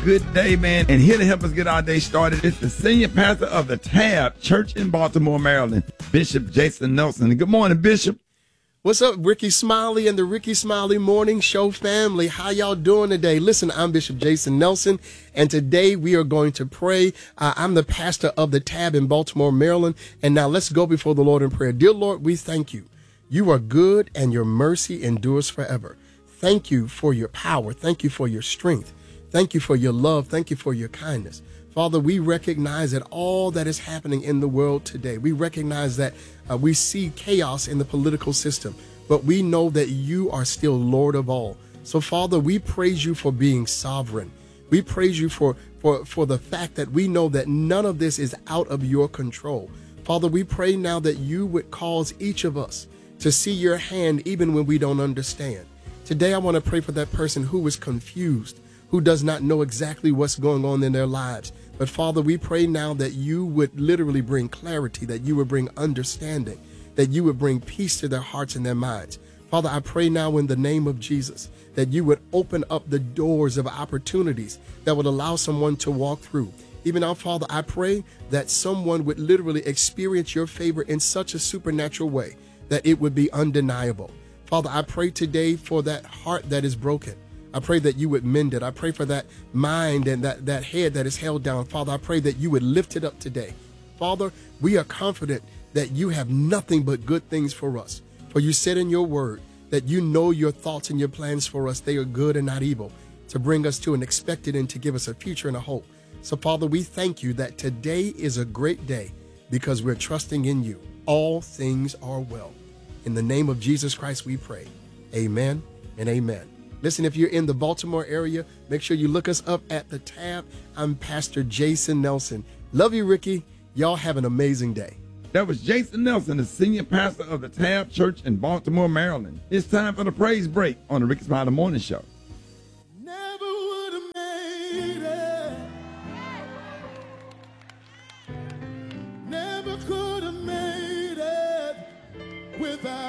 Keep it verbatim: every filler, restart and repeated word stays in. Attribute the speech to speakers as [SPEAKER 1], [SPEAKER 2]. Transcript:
[SPEAKER 1] good day, man. And here to help us get our day started is the senior pastor of the Tab Church in Baltimore, Maryland, Bishop Jason Nelson. Good morning, Bishop.
[SPEAKER 2] What's up, Ricky Smiley and the Ricky Smiley Morning Show family? How y'all doing today? Listen, I'm Bishop Jason Nelson, and today we are going to pray. Uh, I'm the pastor of the Tab in Baltimore, Maryland, and now let's go before the Lord in prayer. Dear Lord, we thank you. You are good, and your mercy endures forever. Thank you for your power. Thank you for your strength. Thank you for your love. Thank you for your kindness. Father, we recognize that all that is happening in the world today, we recognize that uh, we see chaos in the political system, but we know that you are still Lord of all. So, Father, we praise you for being sovereign. We praise you for, for, for the fact that we know that none of this is out of your control. Father, we pray now that you would cause each of us to see your hand even when we don't understand. Today, I want to pray for that person who is confused, who does not know exactly what's going on in their lives. But Father, we pray now that you would literally bring clarity, that you would bring understanding, that you would bring peace to their hearts and their minds. Father, I pray now in the name of Jesus that you would open up the doors of opportunities that would allow someone to walk through. Even now, Father, I pray that someone would literally experience your favor in such a supernatural way that it would be undeniable. Father, I pray today for that heart that is broken. I pray that you would mend it. I pray for that mind and that, that head that is held down. Father, I pray that you would lift it up today. Father, we are confident that you have nothing but good things for us. For you said in your word that you know your thoughts and your plans for us. They are good and not evil, to bring us to an expected and to give us a future and a hope. So, Father, we thank you that today is a great day because we're trusting in you. All things are well. In the name of Jesus Christ, we pray. Amen and amen. Listen, if you're in the Baltimore area, make sure you look us up at the Tab. I'm Pastor Jason Nelson. Love you, Ricky. Y'all have an amazing day.
[SPEAKER 1] That was Jason Nelson, the senior pastor of the Tab Church in Baltimore, Maryland. It's time for the praise break on the Ricky Smiley Morning Show.
[SPEAKER 3] Never would have made it. Never could have made it without